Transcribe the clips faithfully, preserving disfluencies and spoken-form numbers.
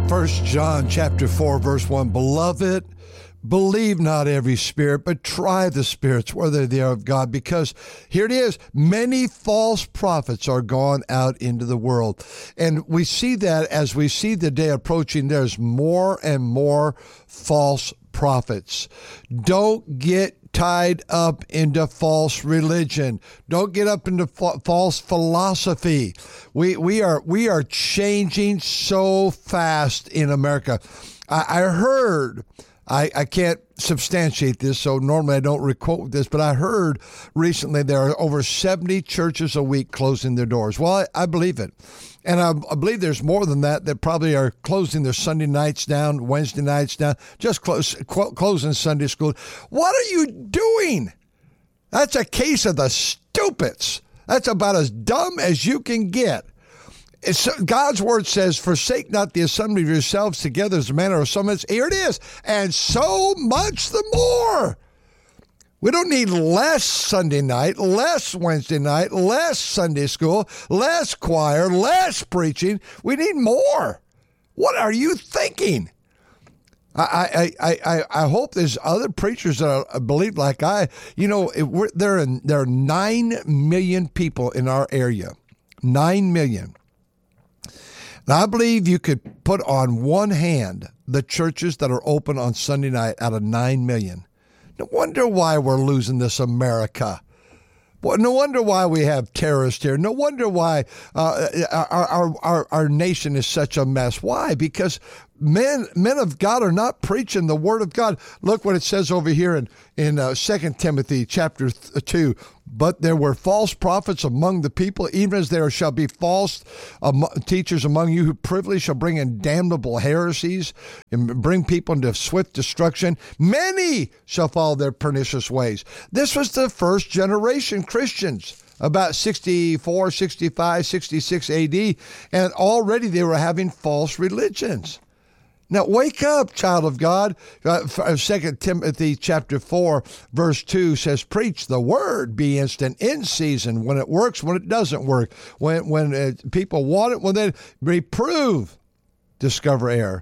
First John chapter four, verse one, Beloved, believe not every spirit, but try the spirits, whether they are of God, because here it is, many false prophets are gone out into the world. And we see that as we see the day approaching, there's more and more false prophets. Don't get tied up into false religion. Don't get up into fa- false philosophy. We we are we are changing so fast in America. I, I heard, I, I can't substantiate this, so normally I don't requote this, but I heard recently there are over seventy churches a week closing their doors. Well, I, I believe it. And I, I believe there's more than that that probably are closing their Sunday nights down, Wednesday nights down, just close, cl- closing Sunday school. What are you doing? That's a case of the stupids. That's about as dumb as you can get. It's, God's word says, forsake not the assembly of yourselves together as a manner of some. Here it is. And so much the more. We don't need less Sunday night, less Wednesday night, less Sunday school, less choir, less preaching. We need more. What are you thinking? I I I, I hope there's other preachers that are, believe like I. You know, it, we're, there, are, there are nine million people in our area. Nine million. Now, I believe you could put on one hand the churches that are open on Sunday night out of nine million. No wonder why we're losing this America. No wonder why we have terrorists here. No wonder why uh, our, our, our, our nation is such a mess. Why? Because men men of God are not preaching the word of God. Look what it says over here in, in uh, Second Timothy chapter two. But there were false prophets among the people, even as there shall be false um, teachers among you who privily shall bring in damnable heresies and bring people into swift destruction. Many shall follow their pernicious ways. This was the first generation Christians, about sixty-four, sixty-five, sixty-six A D, and already they were having false religions. Now, wake up, child of God. Uh, Second Timothy chapter four, verse two says, preach the word, be instant in season, when it works, when it doesn't work, when when uh, people want it, when they reprove, discover error,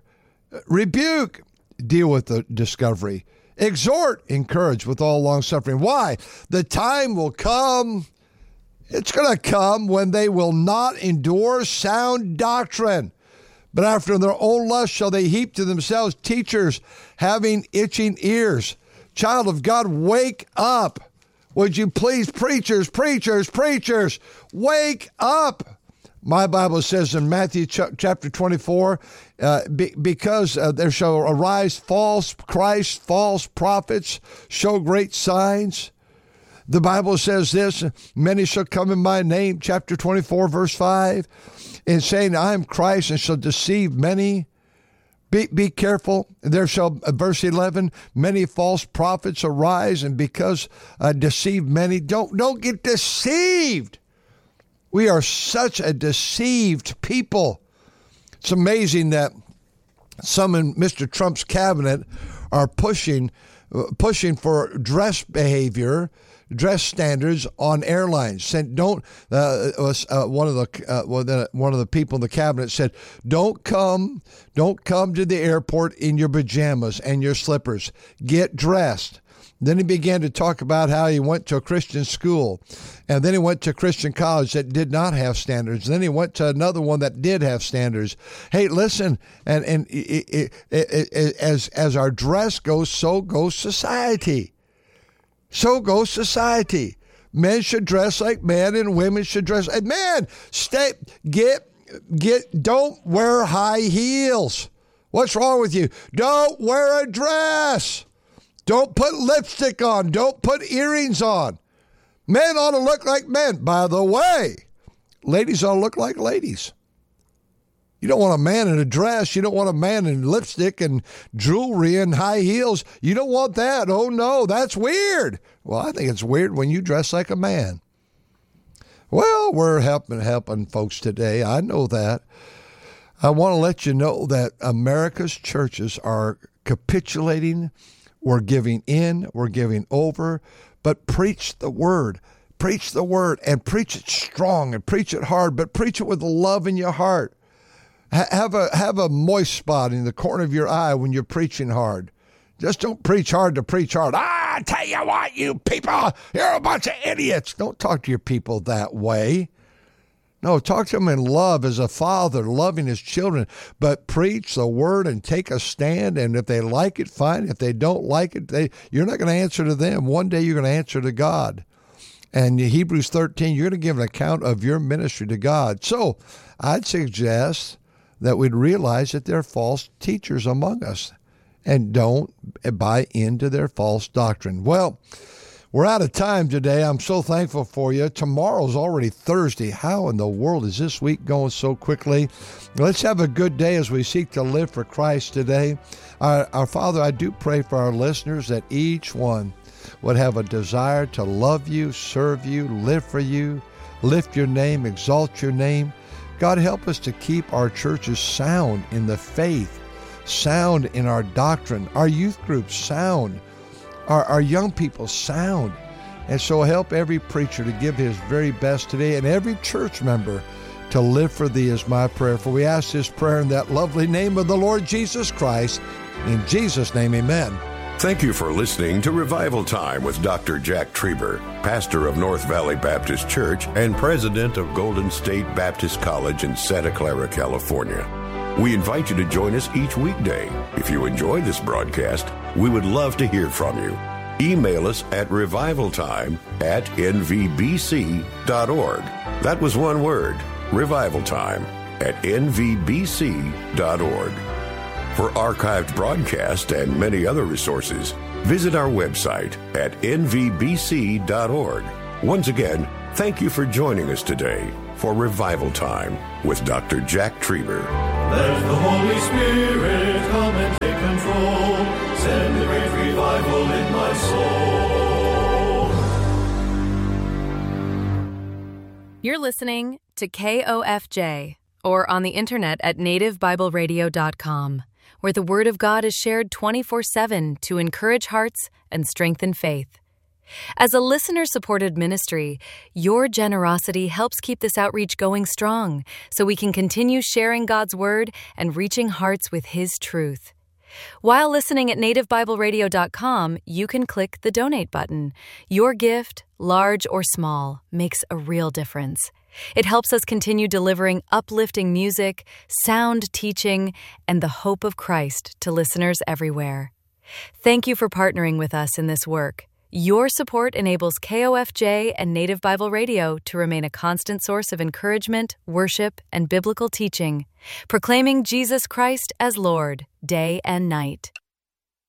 rebuke, deal with the discovery, exhort, encourage with all long suffering. Why? The time will come, it's going to come when they will not endure sound doctrine. But after their own lust shall they heap to themselves teachers having itching ears. Child of God, wake up. Would you please, preachers, preachers, preachers, wake up. My Bible says in Matthew ch- chapter twenty-four, uh, be, because uh, there shall arise false Christ, false prophets, show great signs. The Bible says this, many shall come in my name, chapter twenty-four, verse five, in saying, I am Christ, and shall deceive many. Be, be careful. There shall, uh, verse eleven, many false prophets arise, and because uh, deceive many. Don't, don't get deceived. We are such a deceived people. It's amazing that some in Mister Trump's cabinet are pushing, uh, pushing for dress behavior, dress standards on airlines. Said don't. Uh, uh, one of the uh, one of the people in the cabinet said, "Don't come, don't come to the airport in your pajamas and your slippers. Get dressed." Then he began to talk about how he went to a Christian school, and then he went to a Christian college that did not have standards. Then he went to another one that did have standards. Hey, listen, and and it, it, it, it, as as our dress goes, so goes society. So goes society. Men should dress like men, and women should dress like men. Stay, get, get. Don't wear high heels. What's wrong with you? Don't wear a dress. Don't put lipstick on. Don't put earrings on. Men ought to look like men. By the way, ladies ought to look like ladies. You don't want a man in a dress. You don't want a man in lipstick and jewelry and high heels. You don't want that. Oh, no, that's weird. Well, I think it's weird when you dress like a man. Well, we're helping helping folks today. I know that. I want to let you know that America's churches are capitulating. We're giving in. We're giving over. But preach the word. Preach the word, and preach it strong, and preach it hard, but preach it with love in your heart. Ha- have a have a moist spot in the corner of your eye when you're preaching hard. Just don't preach hard to preach hard. Ah, I tell you what, you people, you're a bunch of idiots. Don't talk to your people that way. No, talk to them in love as a father, loving his children. But preach the word and take a stand. And if they like it, fine. If they don't like it, they you're not going to answer to them. One day you're going to answer to God. And in Hebrews thirteen, you're going to give an account of your ministry to God. So I'd suggest that we'd realize that there are false teachers among us and don't buy into their false doctrine. Well, we're out of time today. I'm so thankful for you. Tomorrow's already Thursday. How in the world is this week going so quickly? Let's have a good day as we seek to live for Christ today. Our, our Father, I do pray for our listeners that each one would have a desire to love you, serve you, live for you, lift your name, exalt your name. God, help us to keep our churches sound in the faith, sound in our doctrine, our youth groups sound, our, our young people sound. And so help every preacher to give his very best today, and every church member to live for thee is my prayer. For we ask this prayer in that lovely name of the Lord Jesus Christ. In Jesus' name, amen. Thank you for listening to Revival Time with Doctor Jack Trieber, pastor of North Valley Baptist Church and president of Golden State Baptist College in Santa Clara, California. We invite you to join us each weekday. If you enjoy this broadcast, we would love to hear from you. Email us at revivaltime at n v b c dot org. That was one word, revivaltime at n v b c dot org. For archived broadcasts and many other resources, visit our website at n v b c dot org. Once again, thank you for joining us today for Revival Time with Doctor Jack Trieber. Let the Holy Spirit come and take control. Send a great revival in my soul. You're listening to K O F J, or on the internet at native bible radio dot com, where the Word of God is shared twenty-four seven to encourage hearts and strengthen faith. As a listener-supported ministry, your generosity helps keep this outreach going strong so we can continue sharing God's Word and reaching hearts with His truth. While listening at native bible radio dot com, you can click the Donate button. Your gift, large or small, makes a real difference. It helps us continue delivering uplifting music, sound teaching, and the hope of Christ to listeners everywhere. Thank you for partnering with us in this work. Your support enables K O F J and Native Bible Radio to remain a constant source of encouragement, worship, and biblical teaching, proclaiming Jesus Christ as Lord day and night.